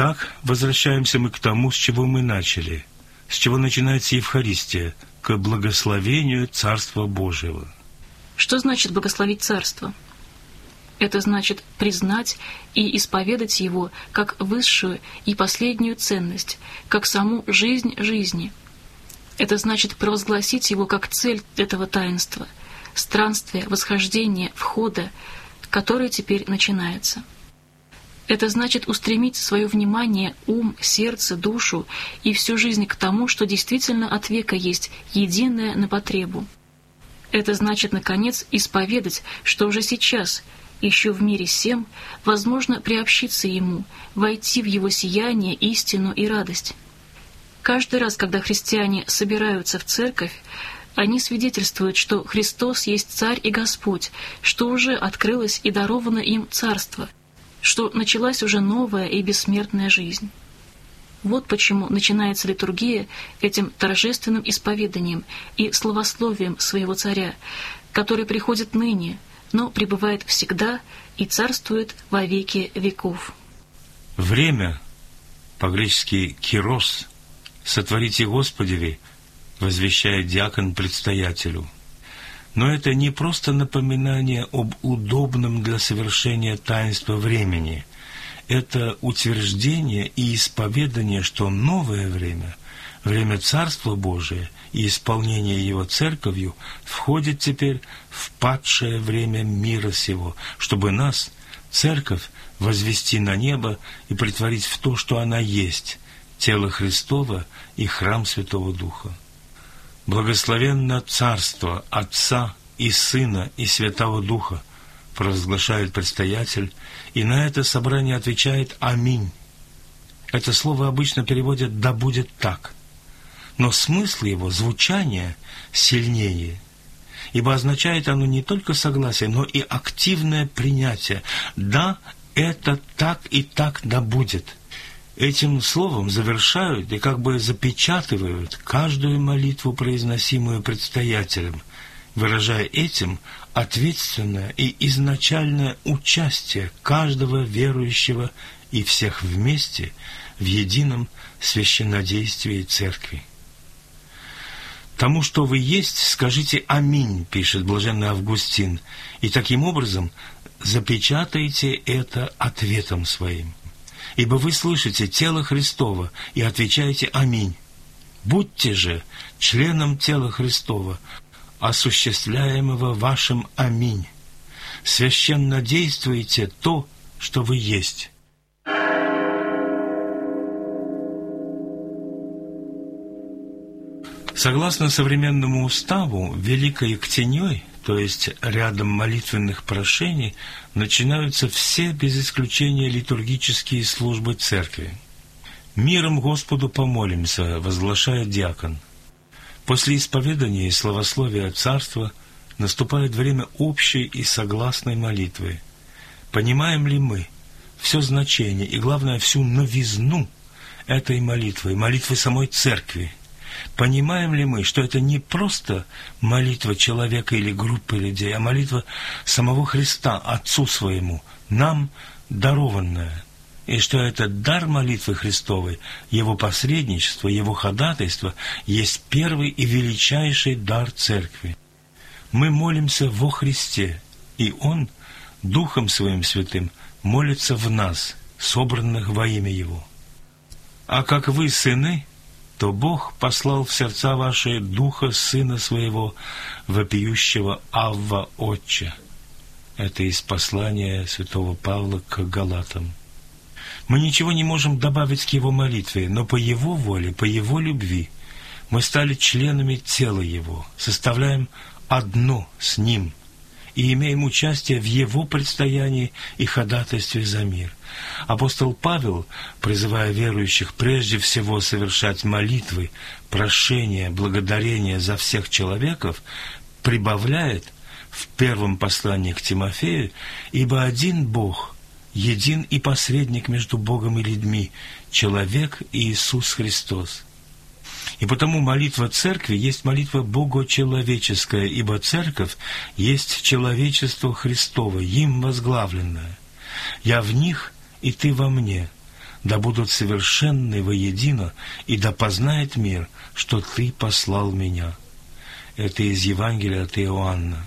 Итак, возвращаемся мы к тому, с чего мы начали, с чего начинается Евхаристия, к благословению Царства Божьего. Что значит благословить Царство? Это значит признать и исповедать его как высшую и последнюю ценность, как саму жизнь жизни. Это значит провозгласить его как цель этого таинства, странствия, восхождения, входа, который теперь начинается. Это значит устремить свое внимание, ум, сердце, душу и всю жизнь к тому, что действительно от века есть единое на потребу. Это значит, наконец, исповедать, что уже сейчас, еще в мире сем, возможно приобщиться ему, войти в его сияние, истину и радость. Каждый раз, когда христиане собираются в церковь, они свидетельствуют, что Христос есть Царь и Господь, что уже открылось и даровано им Царство, что началась уже новая и бессмертная жизнь. Вот почему начинается литургия этим торжественным исповеданием и славословием своего Царя, который приходит ныне, но пребывает всегда и царствует во веки веков. Время, по-гречески «кирос», «сотворите Господеви», возвещает диакон предстоятелю. Но это не просто напоминание об удобном для совершения таинства времени. Это утверждение и исповедание, что новое время, время Царства Божия и исполнение его Церковью, входит теперь в падшее время мира сего, чтобы нас, Церковь, возвести на небо и претворить в то, что она есть, тело Христово и храм Святого Духа. «Благословенно Царство Отца и Сына и Святого Духа», провозглашает предстоятель, и на это собрание отвечает «Аминь». Это слово обычно переводят «да будет так», но смысл его, звучание сильнее, ибо означает оно не только согласие, но и активное принятие. «Да, это так и так да будет». Этим словом завершают и как бы запечатывают каждую молитву, произносимую предстоятелем, выражая этим ответственное и изначальное участие каждого верующего и всех вместе в едином священнодействии Церкви. «Тому, что вы есть, скажите «Аминь», — пишет блаженный Августин, и таким образом запечатайте это ответом своим. Ибо вы слышите тело Христово и отвечаете «Аминь». Будьте же членом тела Христова, осуществляемого вашим «Аминь». Священно действуйте то, что вы есть. Согласно современному уставу, Великой Ктеньей, то есть рядом молитвенных прошений, начинаются все без исключения литургические службы Церкви. «Миром Господу помолимся», возглашает диакон. После исповедания и славословия Царства наступает время общей и согласной молитвы. Понимаем ли мы все значение и, главное, всю новизну этой молитвы, молитвы самой Церкви? Понимаем ли мы, что это не просто молитва человека или группы людей, а молитва самого Христа Отцу Своему, нам дарованная, и что этот дар молитвы Христовой, Его посредничество, Его ходатайство, есть первый и величайший дар Церкви? Мы молимся во Христе, и Он, Духом Своим Святым, молится в нас, собранных во имя Его. А как вы сыны, то Бог послал в сердца ваши Духа Сына Своего, вопиющего «Авва, Отче». Это из послания святого Павла к Галатам. Мы ничего не можем добавить к Его молитве, но по Его воле, по Его любви мы стали членами тела Его, составляем одно с Ним и имеем участие в Его предстоянии и ходатайстве за мир. Апостол Павел, призывая верующих прежде всего совершать молитвы, прошения, благодарения за всех человеков, прибавляет в первом послании к Тимофею: «Ибо один Бог, един и посредник между Богом и людьми, человек Иисус Христос». И потому молитва Церкви есть молитва богочеловеческая, ибо Церковь есть человечество Христово, им возглавленное. «Я в них, и ты во мне, да будут совершенны воедино, и да познает мир, что Ты послал Меня». Это из Евангелия от Иоанна.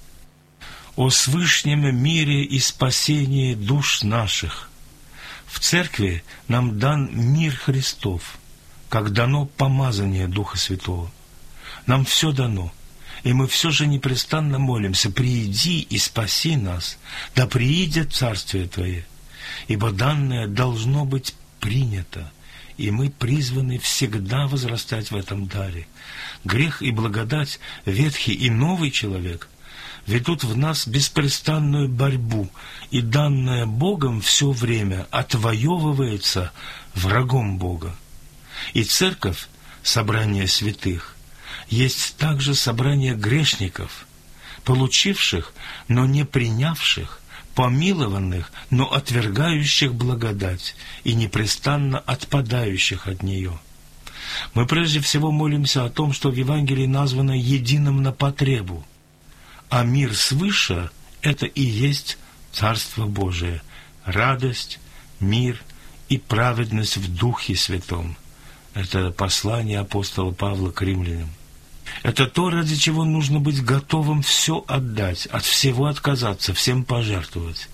О свышнем мире и спасении душ наших! В Церкви нам дан мир Христов, как дано помазание Духа Святого. Нам все дано, и мы все же непрестанно молимся: «Прииди и спаси нас, да приидет Царствие Твое». Ибо данное должно быть принято, и мы призваны всегда возрастать в этом даре. Грех и благодать, ветхий и новый человек ведут в нас беспрестанную борьбу, и данное Богом все время отвоевывается врагом Бога. И Церковь, собрание святых, есть также собрание грешников, получивших, но не принявших, помилованных, но отвергающих благодать и непрестанно отпадающих от нее. Мы прежде всего молимся о том, что в Евангелии названо единым на потребу, а мир свыше – это и есть Царство Божие, радость, мир и праведность в Духе Святом. Это послание апостола Павла к римлянам. Это то, ради чего нужно быть готовым все отдать, от всего отказаться, всем пожертвовать.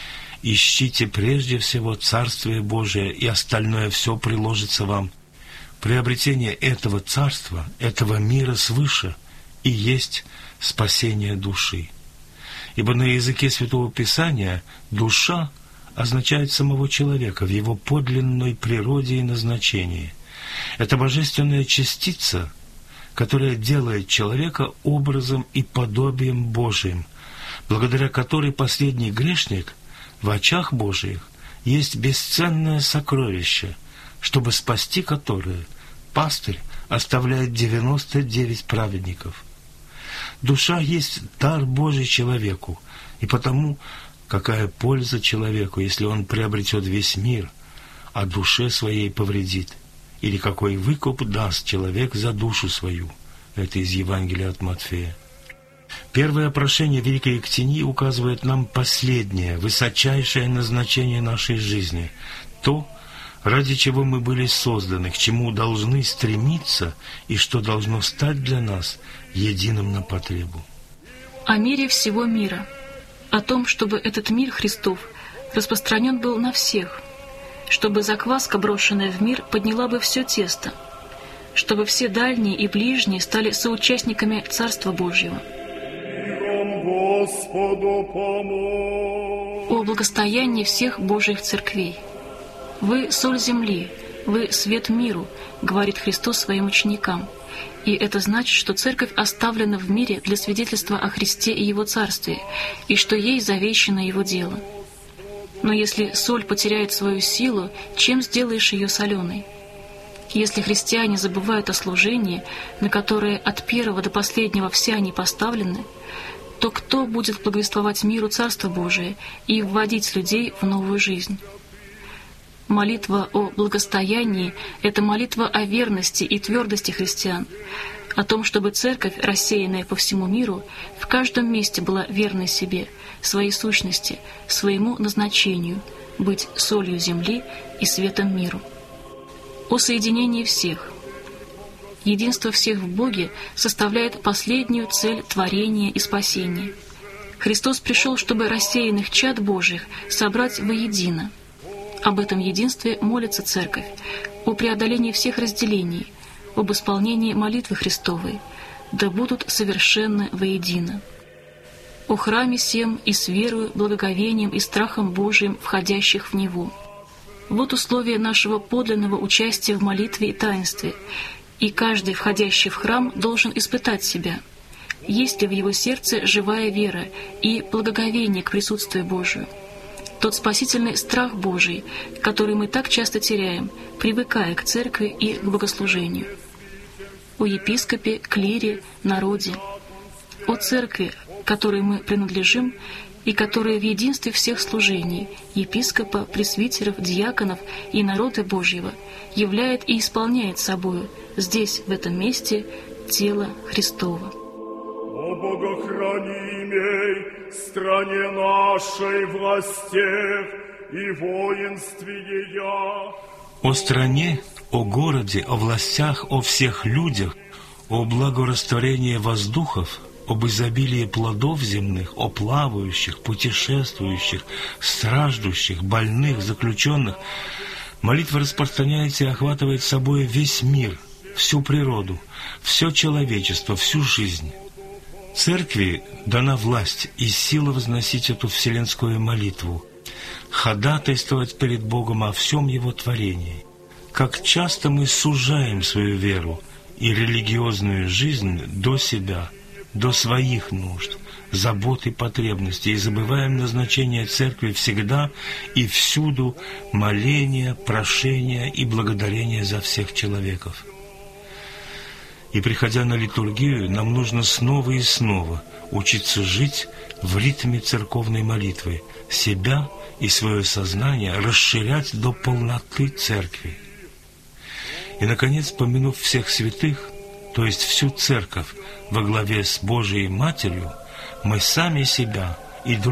Ищите прежде всего Царствие Божие, и остальное все приложится вам. Приобретение этого Царства, этого мира свыше, и есть спасение души. Ибо на языке Святого Писания душа означает самого человека в его подлинной природе и назначении. Это божественная частица, которая делает человека образом и подобием Божиим, благодаря которой последний грешник в очах Божиих есть бесценное сокровище, чтобы спасти которое пастырь оставляет 99 праведников. Душа есть дар Божий человеку, и потому какая польза человеку, если он приобретет весь мир, а душе своей повредит? Или какой выкуп даст человек за душу свою? Это из Евангелия от Матфея. Первое прошение Великой Ектении указывает нам последнее, высочайшее назначение нашей жизни, то, ради чего мы были созданы, к чему должны стремиться и что должно стать для нас единым на потребу. О мире всего мира, о том, чтобы этот мир Христов распространен был на всех, чтобы закваска, брошенная в мир, подняла бы все тесто, чтобы все дальние и ближние стали соучастниками Царства Божьего. О благостоянии всех Божьих церквей! «Вы — соль земли, вы — свет миру», — говорит Христос своим ученикам. И это значит, что Церковь оставлена в мире для свидетельства о Христе и Его Царстве, и что ей завещено Его дело. Но если соль потеряет свою силу, чем сделаешь ее соленой? Если христиане забывают о служении, на которое от первого до последнего все они поставлены, то кто будет благовествовать миру Царство Божие и вводить людей в новую жизнь? Молитва о благостоянии — это молитва о верности и твердости христиан, о том, чтобы Церковь, рассеянная по всему миру, в каждом месте была верной себе, своей сущности, своему назначению — быть солью земли и светом миру. О соединении всех. Единство всех в Боге составляет последнюю цель творения и спасения. Христос пришел, чтобы рассеянных чад Божьих собрать воедино. Об этом единстве молится Церковь, о преодолении всех разделений, об исполнении молитвы Христовой, да будут совершенны воедино. О храме сем и с верою, благоговением и страхом Божиим, входящих в него. Вот условия нашего подлинного участия в молитве и таинстве, и каждый, входящий в храм, должен испытать себя, есть ли в его сердце живая вера и благоговение к присутствию Божию. Тот спасительный страх Божий, который мы так часто теряем, привыкая к церкви и к богослужению. О епископе, клире, народе. О церкви, которой мы принадлежим и которая в единстве всех служений, епископа, пресвитеров, диаконов и народа Божьего, являет и исполняет собою здесь, в этом месте, тело Христово. О богохранимей стране нашей властях и воинстве ея. О стране, о городе, о властях, о всех людях, о благорастворении воздухов, об изобилии плодов земных, о плавающих, путешествующих, страждущих, больных, заключенных. Молитва распространяется и охватывает собой весь мир, всю природу, все человечество, всю жизнь. Церкви дана власть и сила возносить эту вселенскую молитву, ходатайствовать перед Богом о всем Его творении. Как часто мы сужаем свою веру и религиозную жизнь до себя, до своих нужд, забот и потребностей, и забываем назначение Церкви всегда и всюду моления, прошения и благодарения за всех человеков. И, приходя на литургию, нам нужно снова и снова учиться жить в ритме церковной молитвы, себя и свое сознание расширять до полноты Церкви. И, наконец, помянув всех святых, то есть всю Церковь во главе с Божией Матерью, мы сами себя и